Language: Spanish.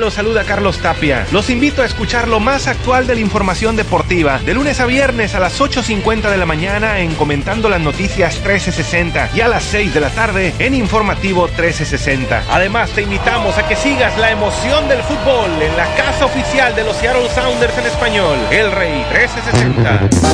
tal? Los saluda Carlos Tapia. Los invito a escuchar lo más actual de la información deportiva, de lunes a viernes a las 8:50 de la mañana en Comentando las Noticias 1360 y a las 6 de la tarde en Informativo 1360. Además, te invitamos a que sigas la emoción del fútbol en la casa oficial de los Seattle Sounders en español, El Rey 1360.